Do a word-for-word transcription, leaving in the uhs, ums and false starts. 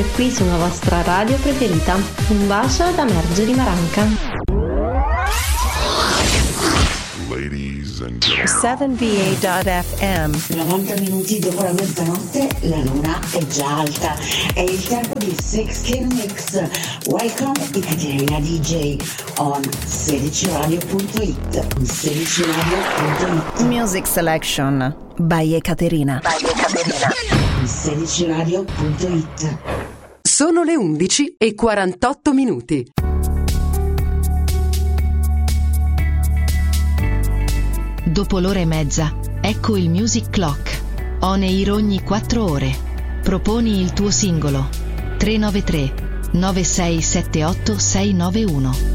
Qui sulla vostra radio preferita. Un bacio da Merge di Maranca. Ladies and gentlemen. seven V A dot F M. novanta minuti dopo la mezzanotte la luna è già alta. È il tempo di Six King Mix. Welcome Ekaterina D J on sedici radio punto it. sedici radio punto it. Music Selection by Ekaterina. By Ekaterina. sedici radio punto it. Sono le undici e quarantotto minuti. Dopo l'ora e mezza, ecco il Music Clock. On air ogni quattro ore. Proponi il tuo singolo. tre nove tre nove sei sette otto sei nove uno.